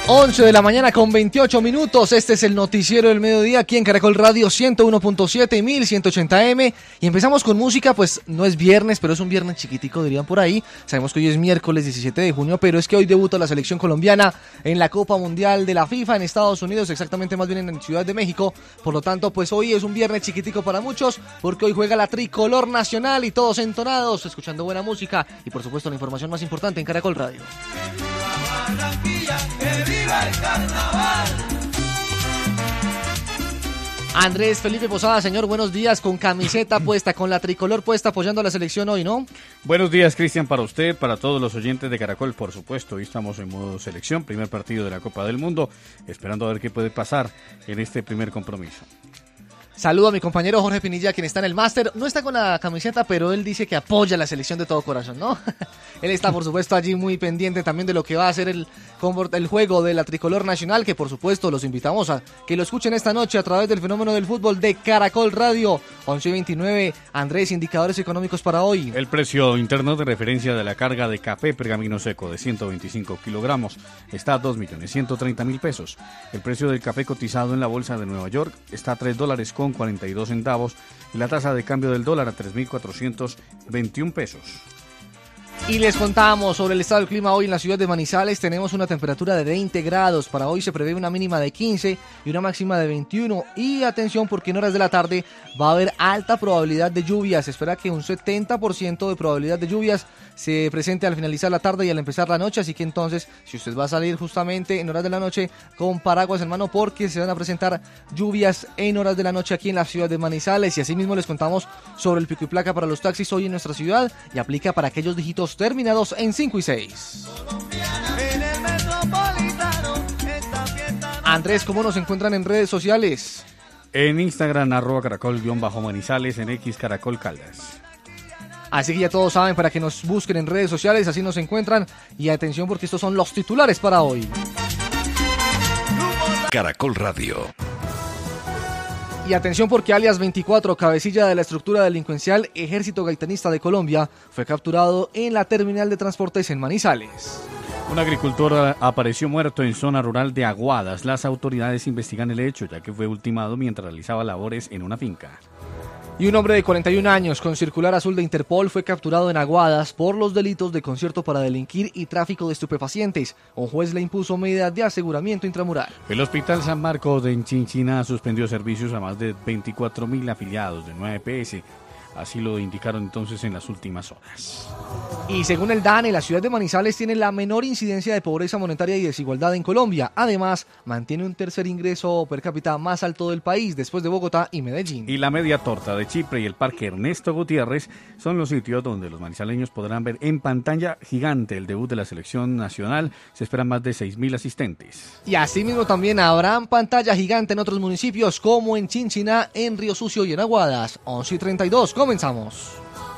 11 de la mañana con 28 minutos, este es el noticiero del mediodía aquí en Caracol Radio 101.7 y 1180M y empezamos con música, pues no es viernes, pero es un viernes chiquitico dirían por ahí, sabemos que hoy es miércoles 17 de junio, pero es que hoy debuta la selección colombiana en la Copa Mundial de la FIFA en Estados Unidos, exactamente más bien en Ciudad de México, por lo tanto pues hoy es un viernes chiquitico para muchos, porque hoy juega la tricolor nacional y todos entonados, escuchando buena música y por supuesto la información más importante en Caracol Radio. ¡Que viva el carnaval! Andrés Felipe Posada, señor, buenos días, con camiseta puesta, con la tricolor puesta, apoyando a la selección hoy, ¿no? Buenos días, Cristian, para usted, para todos los oyentes de Caracol, por supuesto. Hoy estamos en modo selección, primer partido de la Copa del Mundo, esperando a ver qué puede pasar en este primer compromiso. Saludo a mi compañero Jorge Pinilla, quien está en el máster. No está con la camiseta, pero él dice que apoya la selección de todo corazón, ¿no? Él está, por supuesto, allí muy pendiente también de lo que va a ser el juego de la tricolor nacional, que por supuesto los invitamos a que lo escuchen esta noche a través del fenómeno del fútbol de Caracol Radio. 11:29, Andrés, indicadores económicos para hoy. El precio interno de referencia de la carga de café pergamino seco de 125 kilogramos está a 2.130.000 pesos. El precio del café cotizado en la bolsa de Nueva York está a $3.42 y la tasa de cambio del dólar a 3.421 pesos. Y les contamos sobre el estado del clima hoy en la ciudad de Manizales. Tenemos una temperatura de 20 grados. Para hoy se prevé una mínima de 15 y una máxima de 21. Y atención porque en horas de la tarde va a haber alta probabilidad de lluvias. Se espera que un 70% de probabilidad de lluvias se presente al finalizar la tarde y al empezar la noche. Así que entonces, si usted va a salir justamente en horas de la noche con paraguas en mano, porque se van a presentar lluvias en horas de la noche aquí en la ciudad de Manizales. Y asimismo les contamos sobre el pico y placa para los taxis hoy en nuestra ciudad y aplica para aquellos dígitos terminados en 5 y 6. Andrés, ¿cómo nos encuentran en redes sociales? En Instagram, @caracol_manizales, en X, Caracol Caldas. Así que ya todos saben para que nos busquen en redes sociales, así nos encuentran. Y atención porque estos son los titulares para hoy. Caracol Radio. Y atención porque alias 24, cabecilla de la estructura delincuencial Ejército Gaitanista de Colombia, fue capturado en la terminal de transportes en Manizales. Un agricultor apareció muerto en zona rural de Aguadas. Las autoridades investigan el hecho, ya que fue ultimado mientras realizaba labores en una finca. Y un hombre de 41 años con circular azul de Interpol fue capturado en Aguadas por los delitos de concierto para delinquir y tráfico de estupefacientes. Un juez le impuso medidas de aseguramiento intramural. El Hospital San Marcos de Chinchina suspendió servicios a más de 24.000 afiliados de 9 EPS. Así lo indicaron entonces en las últimas horas. Y según el DANE, la ciudad de Manizales tiene la menor incidencia de pobreza monetaria y desigualdad en Colombia. Además, mantiene un tercer ingreso per cápita más alto del país, después de Bogotá y Medellín. Y la Media Torta de Chipre y el Parque Ernesto Gutiérrez son los sitios donde los manizaleños podrán ver en pantalla gigante el debut de la selección nacional. Se esperan más de 6.000 asistentes. Y asimismo también habrán pantalla gigante en otros municipios, como en Chinchiná, en Río Sucio y en Aguadas. 11:32. Comenzamos.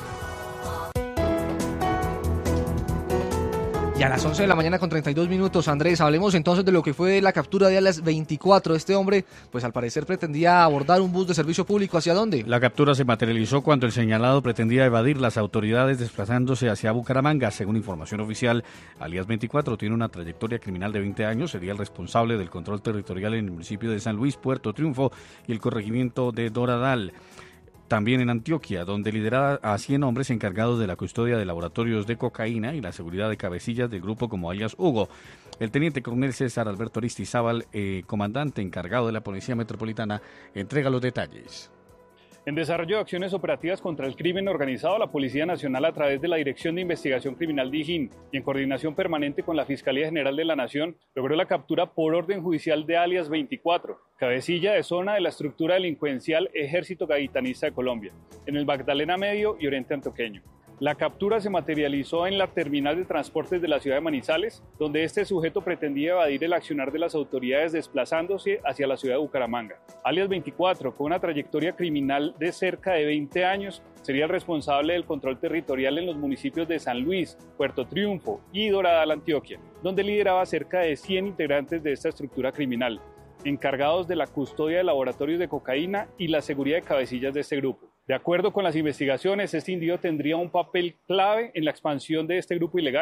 Y a las 11 de la mañana con 32 minutos, Andrés, hablemos entonces de lo que fue la captura de alias 24. Este hombre, pues al parecer pretendía abordar un bus de servicio público. ¿Hacia dónde? La captura se materializó cuando el señalado pretendía evadir las autoridades desplazándose hacia Bucaramanga. Según información oficial, alias 24 tiene una trayectoria criminal de 20 años. Sería el responsable del control territorial en el municipio de San Luis, Puerto Triunfo y el corregimiento de Doradal. También en Antioquia, donde lideraba a 100 hombres encargados de la custodia de laboratorios de cocaína y la seguridad de cabecillas del grupo como alias Hugo. El teniente coronel César Alberto Aristizábal, comandante encargado de la Policía Metropolitana, entrega los detalles. En desarrollo de acciones operativas contra el crimen organizado, la Policía Nacional, a través de la Dirección de Investigación Criminal DIJÍN y en coordinación permanente con la Fiscalía General de la Nación, logró la captura por orden judicial de alias 24, cabecilla de zona de la estructura delincuencial Ejército Gaitanista de Colombia, en el Magdalena Medio y Oriente Antioqueño. La captura se materializó en la terminal de transportes de la ciudad de Manizales, donde este sujeto pretendía evadir el accionar de las autoridades desplazándose hacia la ciudad de Bucaramanga. Alias 24, con una trayectoria criminal de cerca de 20 años, sería el responsable del control territorial en los municipios de San Luis, Puerto Triunfo y Doradal, Antioquia, donde lideraba cerca de 100 integrantes de esta estructura criminal, encargados de la custodia de laboratorios de cocaína y la seguridad de cabecillas de este grupo. De acuerdo con las investigaciones, este individuo tendría un papel clave en la expansión de este grupo ilegal,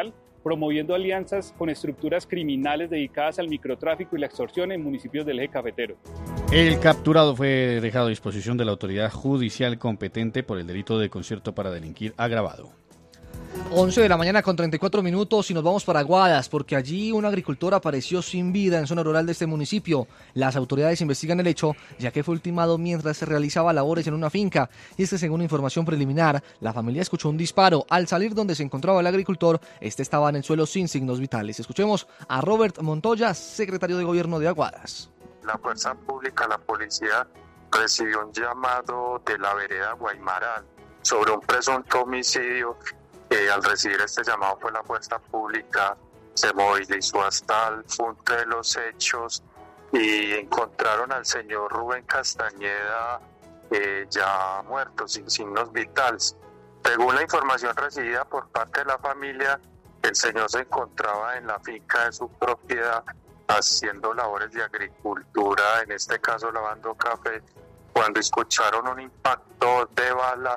promoviendo alianzas con estructuras criminales dedicadas al microtráfico y la extorsión en municipios del eje cafetero. El capturado fue dejado a disposición de la autoridad judicial competente por el delito de concierto para delinquir agravado. 11 de la mañana con 34 minutos y nos vamos para Guadas porque allí un agricultor apareció sin vida en zona rural de este municipio. Las autoridades investigan el hecho ya que fue ultimado mientras se realizaba labores en una finca. Y es que según información preliminar, la familia escuchó un disparo. Al salir donde se encontraba el agricultor, este estaba en el suelo sin signos vitales. Escuchemos a Robert Montoya, secretario de Gobierno de Aguadas. La fuerza pública, la policía, recibió un llamado de la vereda Guaymaral sobre un presunto homicidio. Al recibir este llamado, pues la fuerza pública se movilizó hasta el punto de los hechos y encontraron al señor Rubén Castañeda ya muerto, sin signos vitales. Según la información recibida por parte de la familia, el señor se encontraba en la finca de su propiedad haciendo labores de agricultura, en este caso lavando café, cuando escucharon un impacto de bala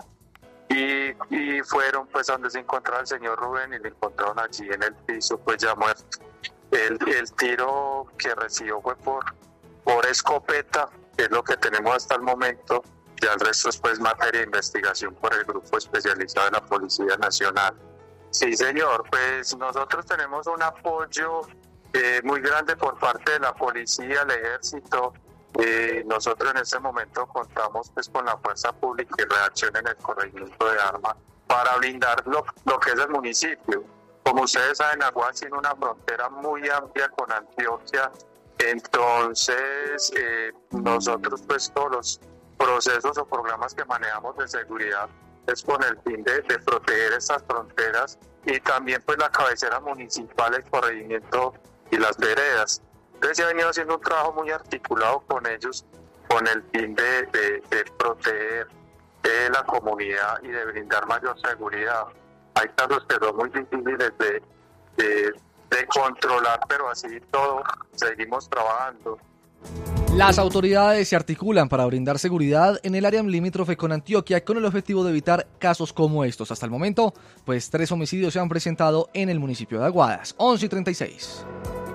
y fueron pues donde se encontraba el señor Rubén y lo encontraron allí en el piso pues ya muerto. El tiro que recibió fue por escopeta, que es lo que tenemos hasta el momento. Ya el resto es pues materia de investigación por el grupo especializado de la Policía Nacional. Sí, señor, pues nosotros tenemos un apoyo muy grande por parte de la policía, el ejército. Nosotros en este momento contamos pues con la fuerza pública y reacción en el corregimiento de Arma para blindar lo que es el municipio. Como ustedes saben, Aguadas tiene una frontera muy amplia con Antioquia, entonces nosotros pues todos los procesos o programas que manejamos de seguridad es con el fin de proteger estas fronteras y también pues la cabecera municipal, el corregimiento y las veredas. Entonces se ha venido haciendo un trabajo muy articulado con ellos con el fin de proteger la comunidad y de brindar mayor seguridad. Hay casos que son muy difíciles de controlar, pero así todo seguimos trabajando. Las autoridades se articulan para brindar seguridad en el área limítrofe con Antioquia con el objetivo de evitar casos como estos. Hasta el momento, pues 3 homicidios se han presentado en el municipio de Aguadas. 11:36.